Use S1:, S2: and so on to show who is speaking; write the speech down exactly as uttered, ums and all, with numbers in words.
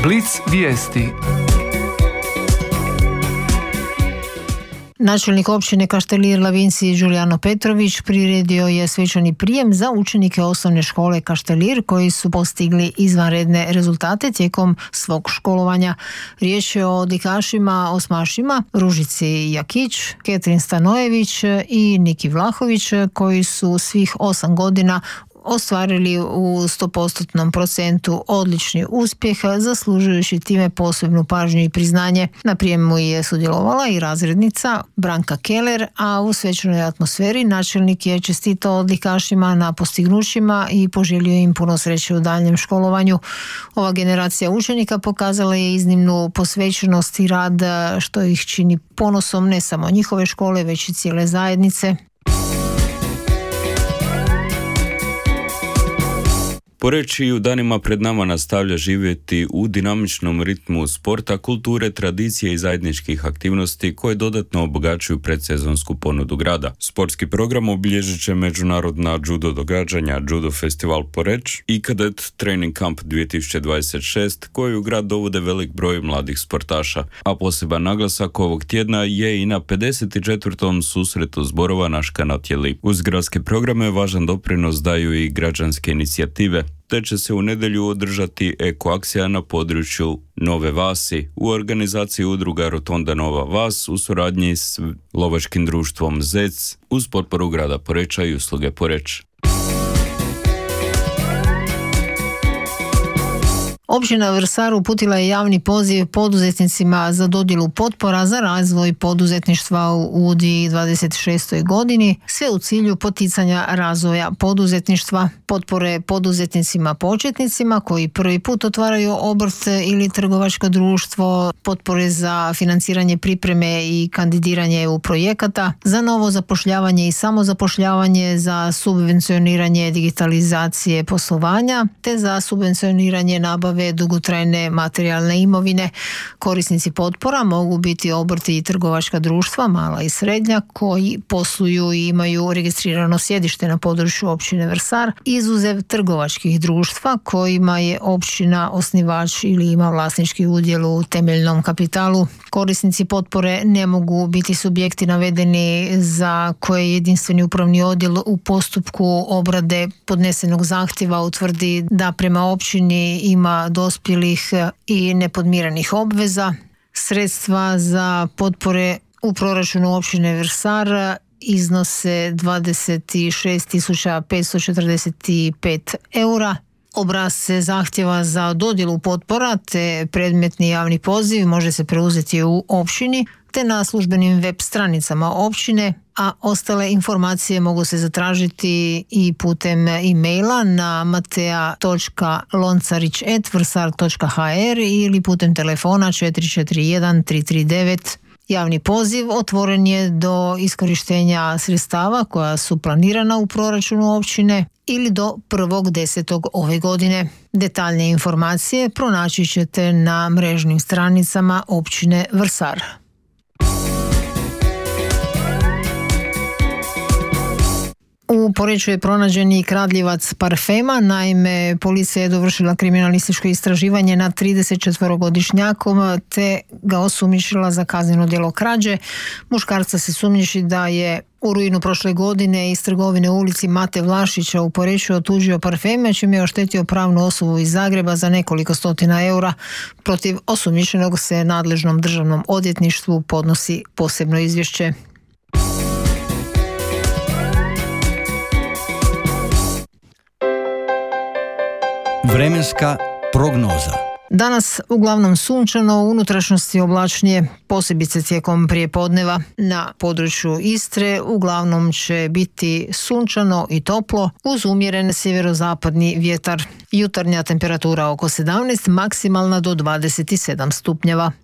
S1: Blic vijesti.
S2: Načelnik općine Kaštelir Lavinci Giuliano Petrović priredio je svečani prijem za učenike osnovne škole Kaštelir koji su postigli izvanredne rezultate tijekom svog školovanja. Riječ je o odlikašima osmašima Ružici Jakić, Ketrin Stanojević i Niki Vlahović koji su svih osam godina ostvarili u sto posto procentu odlični uspjeh, zaslužujući time posebnu pažnju i priznanje. Na prijemu je sudjelovala i razrednica Branka Keller, a u svečanoj atmosferi načelnik je čestitao odlikašima na postignućima i poželio im puno sreće u daljnjem školovanju. Ova generacija učenika pokazala je iznimnu posvećenost i rad, što ih čini ponosom ne samo njihove škole, već i cijele zajednice.
S3: Poreč i u danima pred nama nastavlja živjeti u dinamičnom ritmu sporta, kulture, tradicije i zajedničkih aktivnosti koje dodatno obogaćuju predsezonsku ponudu grada. Sportski program obilježit će međunarodna judo događanja Judo Festival Poreč i Cadet Training Camp dvije tisuće dvadeset šest koji u grad dovode velik broj mladih sportaša, a poseban naglasak ovog tjedna je i na pedeset četvrtom susretu zborova Naš kanat je lip. Uz gradske programe važan doprinos daju i građanske inicijative, te će se u nedjelju održati ekoakcija na području Nove Vasi u organizaciji udruga Rotonda Nova Vas u suradnji s lovačkim društvom Zec uz potporu grada Poreča i usluge Poreč.
S2: Općina Vrsar uputila je javni poziv poduzetnicima za dodjelu potpora za razvoj poduzetništva u dvije tisuće dvadeset šestoj godini, sve u cilju poticanja razvoja poduzetništva. Potpore poduzetnicima početnicima koji prvi put otvaraju obrt ili trgovačko društvo, potpore za financiranje pripreme i kandidiranje E U projekata, za novo zapošljavanje i samozapošljavanje, za subvencioniranje digitalizacije poslovanja, te za subvencioniranje nabave dugotrajne materijalne imovine. Korisnici potpora mogu biti obrti i trgovačka društva, mala i srednja, koji posluju i imaju registrirano sjedište na području općine Vrsar, izuzev trgovačkih društva kojima je općina osnivač ili ima vlasnički udjel u temeljnom kapitalu. Korisnici potpore ne mogu biti subjekti navedeni za koje jedinstveni upravni odjel u postupku obrade podnesenog zahtjeva utvrdi da prema općini ima dospjelih i nepodmiranih obveza. Sredstva za potpore u proračunu općine Vrsar iznose dvadeset šest tisuća petsto četrdeset pet eura. Obrasce zahtjeva za dodjelu potpora te predmetni javni poziv može se preuzeti u općini te na službenim web stranicama općine, a ostale informacije mogu se zatražiti i putem e-maila na matea točka loncarić at vrsar točka h r ili putem telefona četiri četiri jedan tri tri devet. Javni poziv otvoren je do iskorištenja sredstava koja su planirana u proračunu općine ili do prvog desetog ove godine. Detaljne informacije pronaći ćete na mrežnim stranicama općine Vrsar. U Poreču je pronađen i kradljivac parfema. Naime, policija je dovršila kriminalističko istraživanje nad tridesetčetverogodišnjakom te ga osumnjičila za kazneno djelo krađe. Muškarca se sumnjiči da je u rujnu prošle godine iz trgovine u ulici Mate Vlašića u Poreču otuđio parfeme, čime je oštetio pravnu osobu iz Zagreba za nekoliko stotina eura. Protiv osumnjičenog se nadležnom državnom odvjetništvu podnosi posebno izvješće.
S4: Vremenska prognoza.
S2: Danas uglavnom sunčano, u unutrašnjosti oblačnije, posebice tijekom prijepodneva. Na području Istre uglavnom će biti sunčano i toplo uz umjeren sjeverozapadni vjetar. Jutarnja temperatura oko sedamnaest, maksimalna do dvadeset sedam stupnjeva.